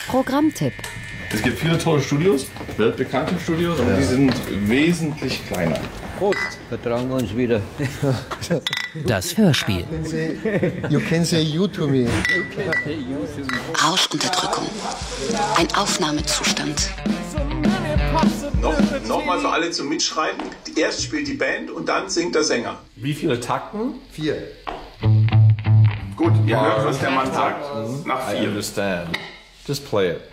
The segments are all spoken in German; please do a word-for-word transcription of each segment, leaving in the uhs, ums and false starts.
Programmtipp. Es gibt viele tolle Studios, weltbekannte Studios, aber ja. die sind wesentlich kleiner. Prost, vertragen wir uns wieder. Das Hörspiel. You can say you to me. Rauschunterdrückung. Ein Aufnahmezustand. Noch, Nochmal für alle zum Mitschreiben. Erst spielt die Band und dann singt der Sänger. Wie viele Takten? Vier. Gut, ihr hört, was der Mann sagt. Nach I vier. understand. Just play it.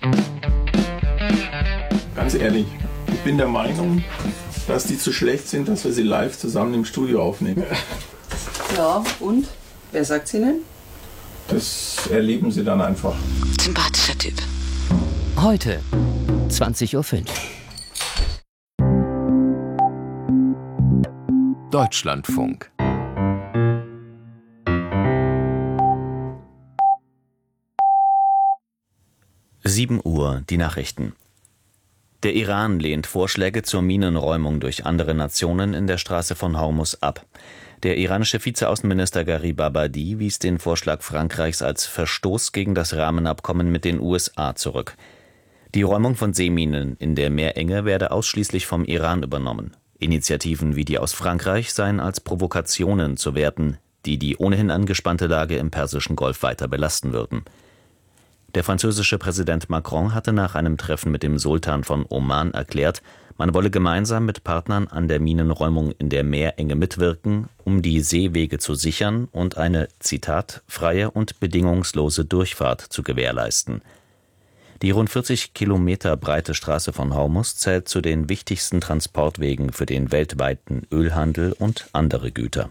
Ganz ehrlich, ich bin der Meinung, dass die zu schlecht sind, dass wir sie live zusammen im Studio aufnehmen. Ja, und? Wer sagt's Ihnen? Das erleben sie dann einfach. Sympathischer Typ. Heute, zwanzig Uhr fünf. Deutschlandfunk. sieben Uhr, die Nachrichten. Der Iran lehnt Vorschläge zur Minenräumung durch andere Nationen in der Straße von Hormuz ab. Der iranische Vizeaußenminister Gharib Abadi wies den Vorschlag Frankreichs als Verstoß gegen das Rahmenabkommen mit den U S A zurück. Die Räumung von Seeminen in der Meerenge werde ausschließlich vom Iran übernommen. Initiativen wie die aus Frankreich seien als Provokationen zu werten, die die ohnehin angespannte Lage im Persischen Golf weiter belasten würden. Der französische Präsident Macron hatte nach einem Treffen mit dem Sultan von Oman erklärt, man wolle gemeinsam mit Partnern an der Minenräumung in der Meerenge mitwirken, um die Seewege zu sichern und eine, Zitat, freie und bedingungslose Durchfahrt zu gewährleisten. Die rund vierzig Kilometer breite Straße von Hormuz zählt zu den wichtigsten Transportwegen für den weltweiten Ölhandel und andere Güter.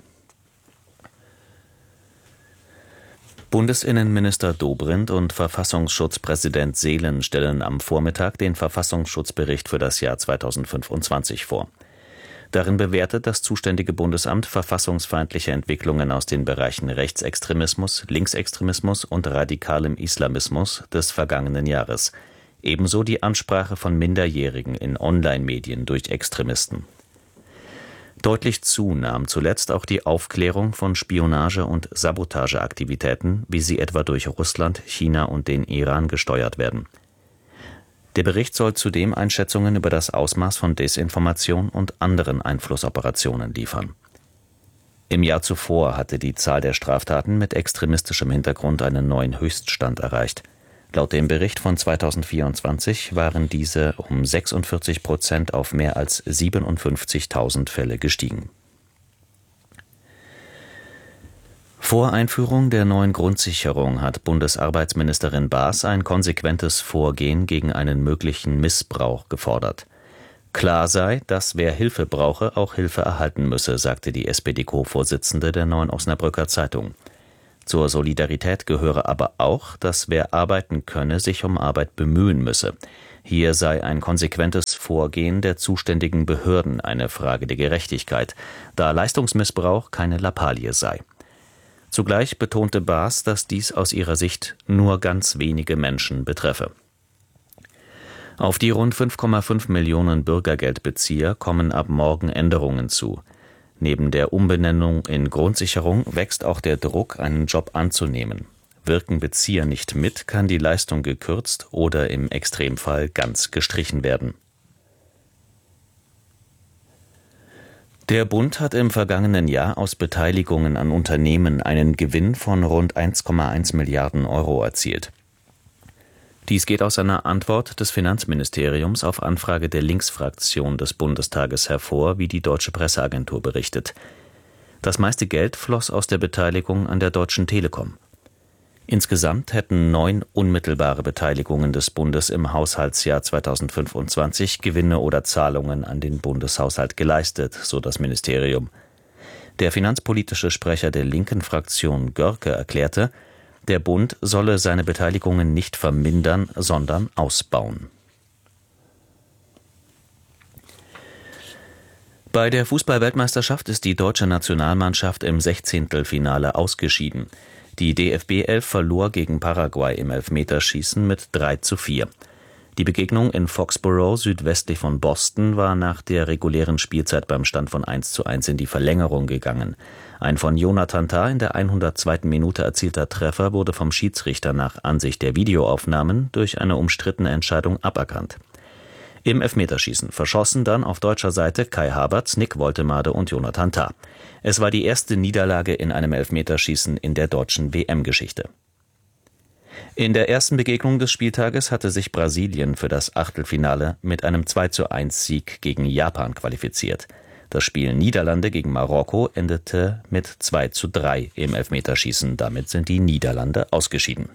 Bundesinnenminister Dobrindt und Verfassungsschutzpräsident Seelen stellen am Vormittag den Verfassungsschutzbericht für das Jahr zweitausendfünfundzwanzig vor. Darin bewertet das zuständige Bundesamt verfassungsfeindliche Entwicklungen aus den Bereichen Rechtsextremismus, Linksextremismus und radikalem Islamismus des vergangenen Jahres, ebenso die Ansprache von Minderjährigen in Online-Medien durch Extremisten. Deutlich zu nahm zuletzt auch die Aufklärung von Spionage- und Sabotageaktivitäten, wie sie etwa durch Russland, China und den Iran gesteuert werden. Der Bericht soll zudem Einschätzungen über das Ausmaß von Desinformation und anderen Einflussoperationen liefern. Im Jahr zuvor hatte die Zahl der Straftaten mit extremistischem Hintergrund einen neuen Höchststand erreicht. Laut dem Bericht von zweitausendvierundzwanzig waren diese um sechsundvierzig Prozent auf mehr als siebenundfünfzigtausend Fälle gestiegen. Vor Einführung der neuen Grundsicherung hat Bundesarbeitsministerin Baas ein konsequentes Vorgehen gegen einen möglichen Missbrauch gefordert. Klar sei, dass wer Hilfe brauche, auch Hilfe erhalten müsse, sagte die S P D-Co-Vorsitzende der Neuen Osnabrücker Zeitung. Zur Solidarität gehöre aber auch, dass wer arbeiten könne, sich um Arbeit bemühen müsse. Hier sei ein konsequentes Vorgehen der zuständigen Behörden eine Frage der Gerechtigkeit, da Leistungsmissbrauch keine Lappalie sei. Zugleich betonte Baas, dass dies aus ihrer Sicht nur ganz wenige Menschen betreffe. Auf die rund fünf Komma fünf Millionen Bürgergeldbezieher kommen ab morgen Änderungen zu. Neben der Umbenennung in Grundsicherung wächst auch der Druck, einen Job anzunehmen. Wirken Bezieher nicht mit, kann die Leistung gekürzt oder im Extremfall ganz gestrichen werden. Der Bund hat im vergangenen Jahr aus Beteiligungen an Unternehmen einen Gewinn von rund eins Komma eins Milliarden Euro erzielt. Dies geht aus einer Antwort des Finanzministeriums auf Anfrage der Linksfraktion des Bundestages hervor, wie die Deutsche Presseagentur berichtet. Das meiste Geld floss aus der Beteiligung an der Deutschen Telekom. Insgesamt hätten neun unmittelbare Beteiligungen des Bundes im Haushaltsjahr zweitausendfünfundzwanzig Gewinne oder Zahlungen an den Bundeshaushalt geleistet, so das Ministerium. Der finanzpolitische Sprecher der linken Fraktion Görke erklärte, der Bund solle seine Beteiligungen nicht vermindern, sondern ausbauen. Bei der Fußball-Weltmeisterschaft ist die deutsche Nationalmannschaft im Sechzehntelfinale ausgeschieden. Die D F B elf verlor gegen Paraguay im Elfmeterschießen mit drei zu vier. Die Begegnung in Foxborough südwestlich von Boston war nach der regulären Spielzeit beim Stand von eins zu eins in die Verlängerung gegangen. Ein von Jonathan Tah in der hundertzweiten Minute erzielter Treffer wurde vom Schiedsrichter nach Ansicht der Videoaufnahmen durch eine umstrittene Entscheidung aberkannt. Im Elfmeterschießen verschossen dann auf deutscher Seite Kai Havertz, Nick Woltemade und Jonathan Tah. Es war die erste Niederlage in einem Elfmeterschießen in der deutschen W M-Geschichte. In der ersten Begegnung des Spieltages hatte sich Brasilien für das Achtelfinale mit einem zwei zu eins Sieg gegen Japan qualifiziert. Das Spiel Niederlande gegen Marokko endete mit zwei zu drei im Elfmeterschießen. Damit sind die Niederlande ausgeschieden.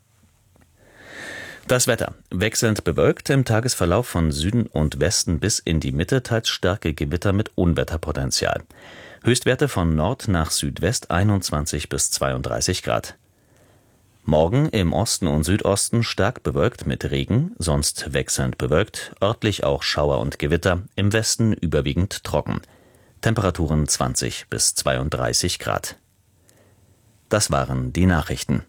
Das Wetter. Wechselnd bewölkt, im Tagesverlauf von Süden und Westen bis in die Mitte teils starke Gewitter mit Unwetterpotenzial. Höchstwerte von Nord nach Südwest einundzwanzig bis zweiunddreißig Grad. Morgen im Osten und Südosten stark bewölkt mit Regen, sonst wechselnd bewölkt, örtlich auch Schauer und Gewitter, im Westen überwiegend trocken. Temperaturen zwanzig bis zweiunddreißig Grad. Das waren die Nachrichten.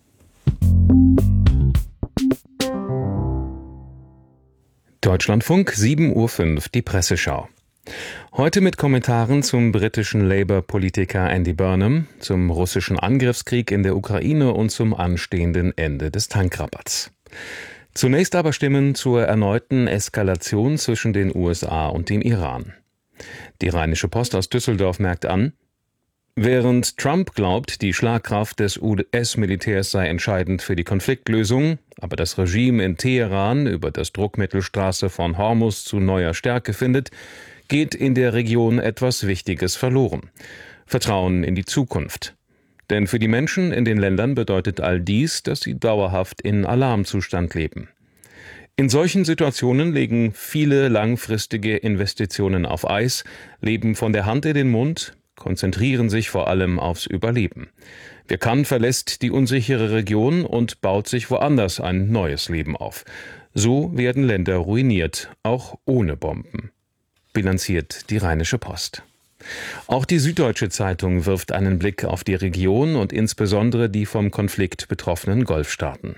Deutschlandfunk, sieben Uhr fünf, die Presseschau. Heute mit Kommentaren zum britischen Labour-Politiker Andy Burnham, zum russischen Angriffskrieg in der Ukraine und zum anstehenden Ende des Tankrabatts. Zunächst aber Stimmen zur erneuten Eskalation zwischen den U S A und dem Iran. Die Rheinische Post aus Düsseldorf merkt an: Während Trump glaubt, die Schlagkraft des U S-Militärs sei entscheidend für die Konfliktlösung, aber das Regime in Teheran über das Druckmittelstraße von Hormuz zu neuer Stärke findet, geht in der Region etwas Wichtiges verloren. Vertrauen in die Zukunft. Denn für die Menschen in den Ländern bedeutet all dies, dass sie dauerhaft in Alarmzustand leben. In solchen Situationen legen viele langfristige Investitionen auf Eis, leben von der Hand in den Mund, konzentrieren sich vor allem aufs Überleben. Wer kann, verlässt die unsichere Region und baut sich woanders ein neues Leben auf. So werden Länder ruiniert, auch ohne Bomben. Bilanziert die Rheinische Post. Auch die Süddeutsche Zeitung wirft einen Blick auf die Region und insbesondere die vom Konflikt betroffenen Golfstaaten.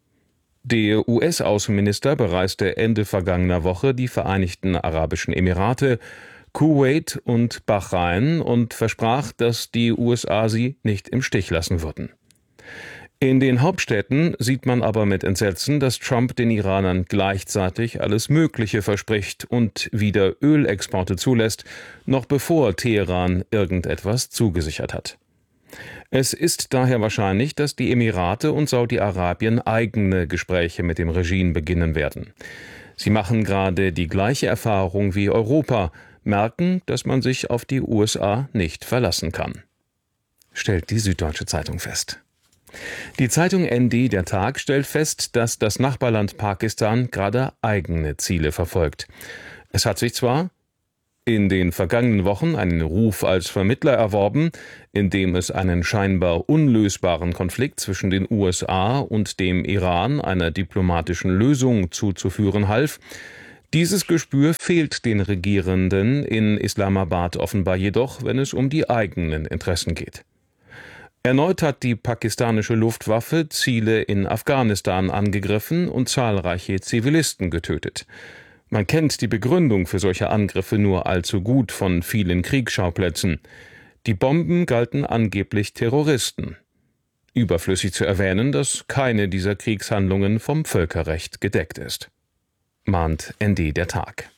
Der U S-Außenminister bereiste Ende vergangener Woche die Vereinigten Arabischen Emirate, Kuwait und Bahrain und versprach, dass die U S A sie nicht im Stich lassen würden. In den Hauptstädten sieht man aber mit Entsetzen, dass Trump den Iranern gleichzeitig alles Mögliche verspricht und wieder Ölexporte zulässt, noch bevor Teheran irgendetwas zugesichert hat. Es ist daher wahrscheinlich, dass die Emirate und Saudi-Arabien eigene Gespräche mit dem Regime beginnen werden. Sie machen gerade die gleiche Erfahrung wie Europa, merken, dass man sich auf die U S A nicht verlassen kann, stellt die Süddeutsche Zeitung fest. Die Zeitung N D, der Tag, stellt fest, dass das Nachbarland Pakistan gerade eigene Ziele verfolgt. Es hat sich zwar in den vergangenen Wochen einen Ruf als Vermittler erworben, indem es einen scheinbar unlösbaren Konflikt zwischen den U S A und dem Iran einer diplomatischen Lösung zuzuführen half. Dieses Gespür fehlt den Regierenden in Islamabad offenbar jedoch, wenn es um die eigenen Interessen geht. Erneut hat die pakistanische Luftwaffe Ziele in Afghanistan angegriffen und zahlreiche Zivilisten getötet. Man kennt die Begründung für solche Angriffe nur allzu gut von vielen Kriegsschauplätzen. Die Bomben galten angeblich Terroristen. Überflüssig zu erwähnen, dass keine dieser Kriegshandlungen vom Völkerrecht gedeckt ist, mahnt N D, der Tag.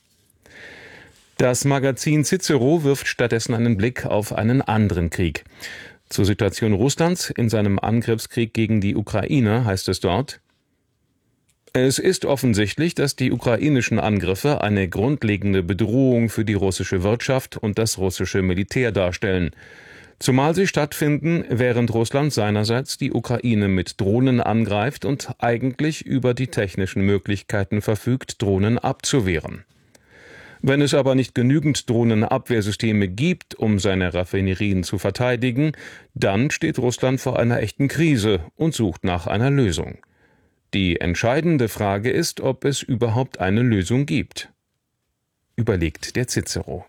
Das Magazin Cicero wirft stattdessen einen Blick auf einen anderen Krieg. Zur Situation Russlands in seinem Angriffskrieg gegen die Ukraine heißt es dort: Es ist offensichtlich, dass die ukrainischen Angriffe eine grundlegende Bedrohung für die russische Wirtschaft und das russische Militär darstellen. Zumal sie stattfinden, während Russland seinerseits die Ukraine mit Drohnen angreift und eigentlich über die technischen Möglichkeiten verfügt, Drohnen abzuwehren. Wenn es aber nicht genügend Drohnenabwehrsysteme gibt, um seine Raffinerien zu verteidigen, dann steht Russland vor einer echten Krise und sucht nach einer Lösung. Die entscheidende Frage ist, ob es überhaupt eine Lösung gibt, überlegt der Cicero.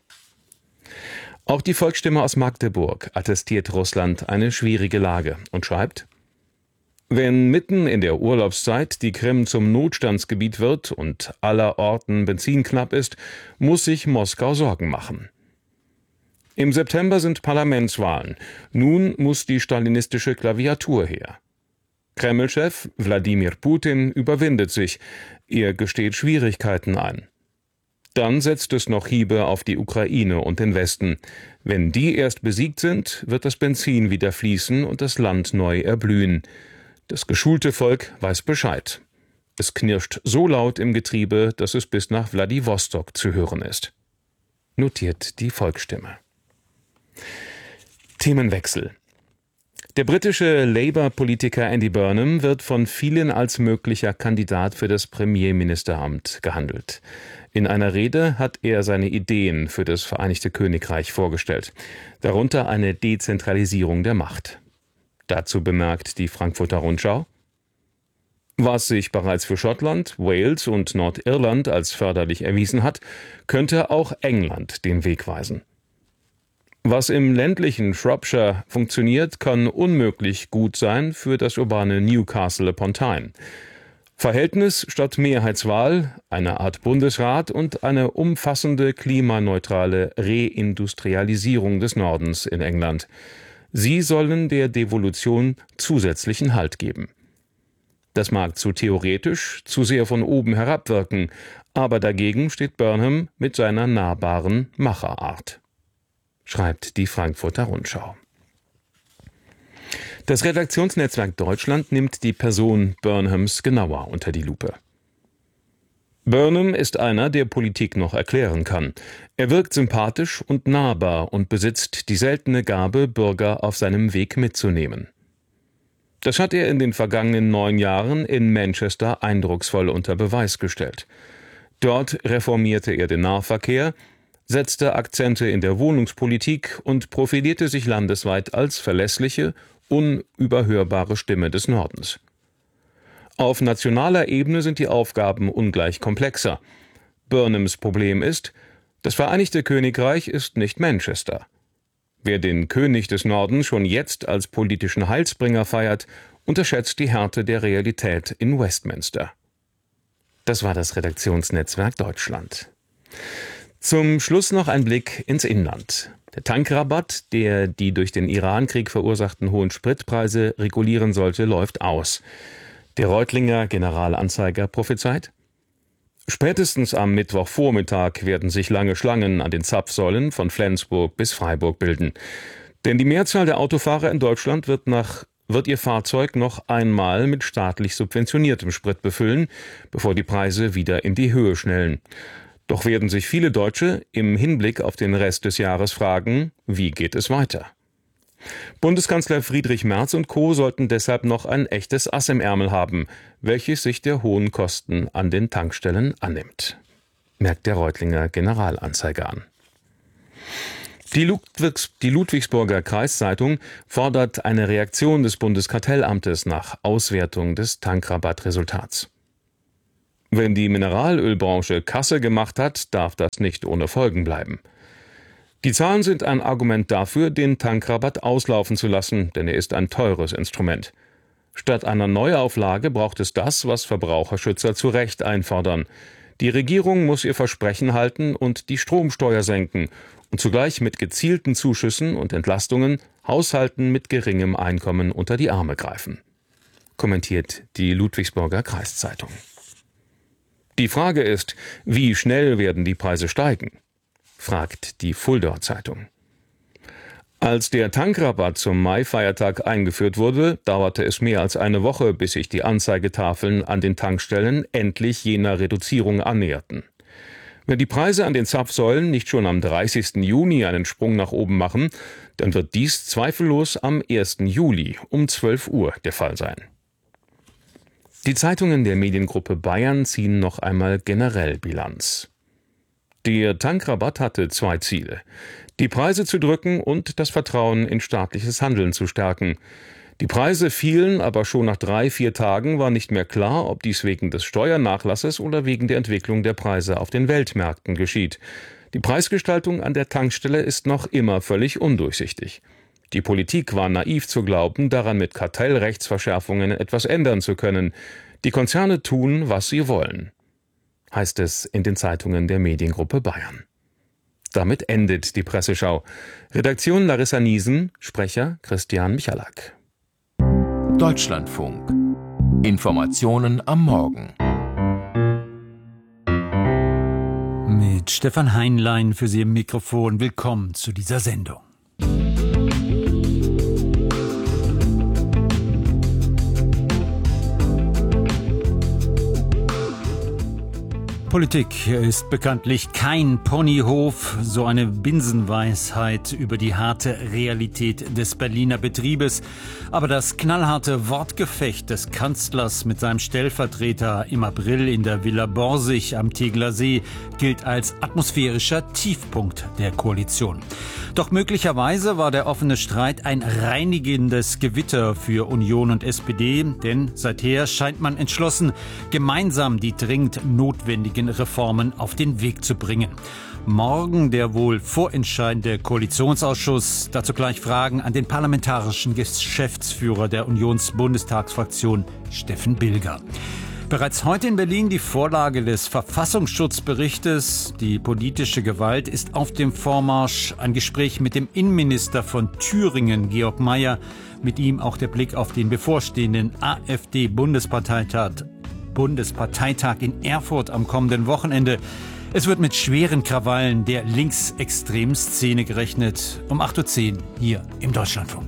Auch die Volksstimme aus Magdeburg attestiert Russland eine schwierige Lage und schreibt: Wenn mitten in der Urlaubszeit die Krim zum Notstandsgebiet wird und allerorten Benzin knapp ist, muss sich Moskau Sorgen machen. Im September sind Parlamentswahlen. Nun muss die stalinistische Klaviatur her. Kreml-Chef Wladimir Putin überwindet sich. Er gesteht Schwierigkeiten ein. Dann setzt es noch Hiebe auf die Ukraine und den Westen. Wenn die erst besiegt sind, wird das Benzin wieder fließen und das Land neu erblühen. Das geschulte Volk weiß Bescheid. Es knirscht so laut im Getriebe, dass es bis nach Wladiwostok zu hören ist. Notiert die Volksstimme. Themenwechsel. Der britische Labour-Politiker Andy Burnham wird von vielen als möglicher Kandidat für das Premierministeramt gehandelt. In einer Rede hat er seine Ideen für das Vereinigte Königreich vorgestellt, darunter eine Dezentralisierung der Macht. Dazu bemerkt die Frankfurter Rundschau: Was sich bereits für Schottland, Wales und Nordirland als förderlich erwiesen hat, könnte auch England den Weg weisen. Was im ländlichen Shropshire funktioniert, kann unmöglich gut sein für das urbane Newcastle upon Tyne. Verhältnis statt Mehrheitswahl, eine Art Bundesrat und eine umfassende klimaneutrale Reindustrialisierung des Nordens in England. Sie sollen der Devolution zusätzlichen Halt geben. Das mag zu theoretisch, zu sehr von oben herab wirken, aber dagegen steht Burnham mit seiner nahbaren Macherart, schreibt die Frankfurter Rundschau. Das Redaktionsnetzwerk Deutschland nimmt die Person Burnhams genauer unter die Lupe. Burnham ist einer, der Politik noch erklären kann. Er wirkt sympathisch und nahbar und besitzt die seltene Gabe, Bürger auf seinem Weg mitzunehmen. Das hat er in den vergangenen neun Jahren in Manchester eindrucksvoll unter Beweis gestellt. Dort reformierte er den Nahverkehr, setzte Akzente in der Wohnungspolitik und profilierte sich landesweit als verlässliche, unüberhörbare Stimme des Nordens. Auf nationaler Ebene sind die Aufgaben ungleich komplexer. Burnhams Problem ist, das Vereinigte Königreich ist nicht Manchester. Wer den König des Nordens schon jetzt als politischen Heilsbringer feiert, unterschätzt die Härte der Realität in Westminster. Das war das Redaktionsnetzwerk Deutschland. Zum Schluss noch ein Blick ins Inland. Der Tankrabatt, der die durch den Irankrieg verursachten hohen Spritpreise regulieren sollte, läuft aus. Der Reutlinger Generalanzeiger prophezeit: Spätestens am Mittwochvormittag werden sich lange Schlangen an den Zapfsäulen von Flensburg bis Freiburg bilden. Denn die Mehrzahl der Autofahrer in Deutschland wird, nach, wird ihr Fahrzeug noch einmal mit staatlich subventioniertem Sprit befüllen, bevor die Preise wieder in die Höhe schnellen. Doch werden sich viele Deutsche im Hinblick auf den Rest des Jahres fragen, wie geht es weiter? Bundeskanzler Friedrich Merz und Co. sollten deshalb noch ein echtes Ass im Ärmel haben, welches sich der hohen Kosten an den Tankstellen annimmt, merkt der Reutlinger Generalanzeiger an. Die, Ludwigs, die Ludwigsburger Kreiszeitung fordert eine Reaktion des Bundeskartellamtes nach Auswertung des Tankrabattresultats. Wenn die Mineralölbranche Kasse gemacht hat, darf das nicht ohne Folgen bleiben. Die Zahlen sind ein Argument dafür, den Tankrabatt auslaufen zu lassen, denn er ist ein teures Instrument. Statt einer Neuauflage braucht es das, was Verbraucherschützer zu Recht einfordern. Die Regierung muss ihr Versprechen halten und die Stromsteuer senken und zugleich mit gezielten Zuschüssen und Entlastungen Haushalten mit geringem Einkommen unter die Arme greifen, kommentiert die Ludwigsburger Kreiszeitung. Die Frage ist, wie schnell werden die Preise steigen? Fragt die Fuldaer Zeitung. Als der Tankrabatt zum Maifeiertag eingeführt wurde, dauerte es mehr als eine Woche, bis sich die Anzeigetafeln an den Tankstellen endlich jener Reduzierung annäherten. Wenn die Preise an den Zapfsäulen nicht schon am dreißigsten Juni einen Sprung nach oben machen, dann wird dies zweifellos am ersten Juli um zwölf Uhr der Fall sein. Die Zeitungen der Mediengruppe Bayern ziehen noch einmal generell Bilanz. Der Tankrabatt hatte zwei Ziele: die Preise zu drücken und das Vertrauen in staatliches Handeln zu stärken. Die Preise fielen, aber schon nach drei, vier Tagen war nicht mehr klar, ob dies wegen des Steuernachlasses oder wegen der Entwicklung der Preise auf den Weltmärkten geschieht. Die Preisgestaltung an der Tankstelle ist noch immer völlig undurchsichtig. Die Politik war naiv zu glauben, daran mit Kartellrechtsverschärfungen etwas ändern zu können. Die Konzerne tun, was sie wollen, heißt es in den Zeitungen der Mediengruppe Bayern. Damit endet die Presseschau. Redaktion Larissa Niesen, Sprecher Christian Michalak. Deutschlandfunk. Informationen am Morgen. Mit Stefan Heinlein für Sie im Mikrofon. Willkommen zu dieser Sendung. Politik ist bekanntlich kein Ponyhof, so eine Binsenweisheit über die harte Realität des Berliner Betriebes. Aber das knallharte Wortgefecht des Kanzlers mit seinem Stellvertreter im April in der Villa Borsig am Tegeler See gilt als atmosphärischer Tiefpunkt der Koalition. Doch möglicherweise war der offene Streit ein reinigendes Gewitter für Union und S P D, denn seither scheint man entschlossen, gemeinsam die dringend notwendigen Reformen auf den Weg zu bringen. Morgen der wohl vorentscheidende Koalitionsausschuss. Dazu gleich Fragen an den parlamentarischen Geschäftsführer der Unionsbundestagsfraktion, Steffen Bilger. Bereits heute in Berlin die Vorlage des Verfassungsschutzberichtes. Die politische Gewalt ist auf dem Vormarsch. Ein Gespräch mit dem Innenminister von Thüringen, Georg Mayer. Mit ihm auch der Blick auf den bevorstehenden AfD-Bundesparteitag Bundesparteitag in Erfurt am kommenden Wochenende. Es wird mit schweren Krawallen der linksextremen Szene gerechnet. Um acht Uhr zehn hier im Deutschlandfunk.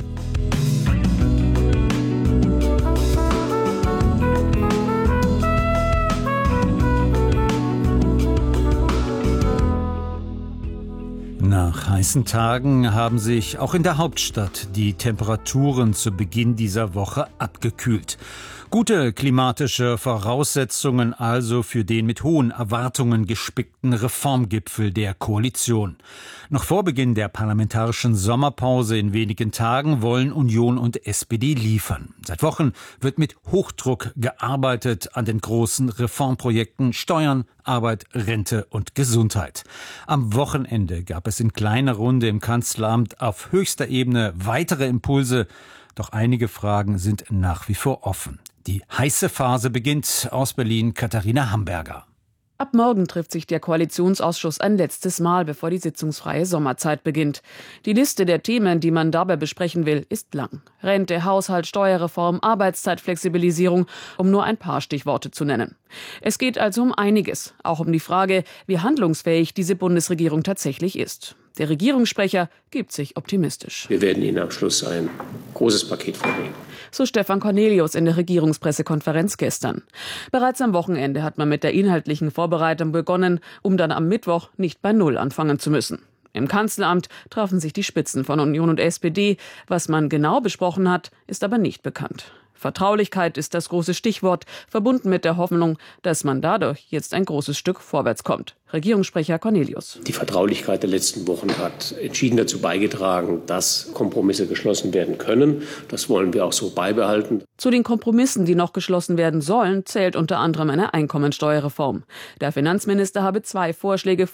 Nach heißen Tagen haben sich auch in der Hauptstadt die Temperaturen zu Beginn dieser Woche abgekühlt. Gute klimatische Voraussetzungen also für den mit hohen Erwartungen gespickten Reformgipfel der Koalition. Noch vor Beginn der parlamentarischen Sommerpause in wenigen Tagen wollen Union und S P D liefern. Seit Wochen wird mit Hochdruck gearbeitet an den großen Reformprojekten Steuern, Arbeit, Rente und Gesundheit. Am Wochenende gab es in kleiner Runde im Kanzleramt auf höchster Ebene weitere Impulse. Doch einige Fragen sind nach wie vor offen. Die heiße Phase beginnt. Aus Berlin Katharina Hamburger. Ab morgen trifft sich der Koalitionsausschuss ein letztes Mal, bevor die sitzungsfreie Sommerzeit beginnt. Die Liste der Themen, die man dabei besprechen will, ist lang. Rente, Haushalt, Steuerreform, Arbeitszeitflexibilisierung, um nur ein paar Stichworte zu nennen. Es geht also um einiges, auch um die Frage, wie handlungsfähig diese Bundesregierung tatsächlich ist. Der Regierungssprecher gibt sich optimistisch. Wir werden Ihnen am Schluss ein großes Paket vorlegen. So Stefan Cornelius in der Regierungspressekonferenz gestern. Bereits am Wochenende hat man mit der inhaltlichen Vorbereitung begonnen, um dann am Mittwoch nicht bei Null anfangen zu müssen. Im Kanzleramt trafen sich die Spitzen von Union und S P D. Was man genau besprochen hat, ist aber nicht bekannt. Vertraulichkeit ist das große Stichwort, verbunden mit der Hoffnung, dass man dadurch jetzt ein großes Stück vorwärts kommt. Regierungssprecher Cornelius. Die Vertraulichkeit der letzten Wochen hat entschieden dazu beigetragen, dass Kompromisse geschlossen werden können. Das wollen wir auch so beibehalten. Zu den Kompromissen, die noch geschlossen werden sollen, zählt unter anderem eine Einkommensteuerreform. Der Finanzminister habe zwei Vorschläge